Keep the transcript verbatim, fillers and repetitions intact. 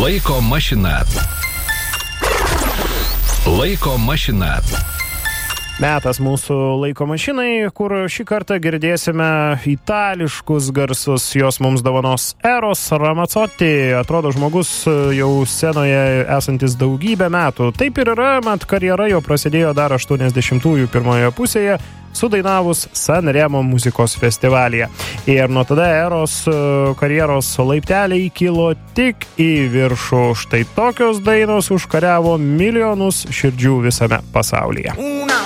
Laiko mašina. Laiko mašina. Metas mūsų laiko mašinai, kur šį kartą girdėsime itališkus garsus. Jos mums dovanos Eros Ramazzotti. Atrodo žmogus jau scenoje esantis daugybę metų. Taip ir yra, mat karjera jo prasidėjo dar aštuoniasdešimtųjų pirmoje pusėje, sudainavus Sanremo muzikos festivalyje. Ir nuo tada Eros karjeros laipteliai kilo tik į viršų. Štai tokios dainos užkariavo milijonus širdžių visame pasaulyje. Una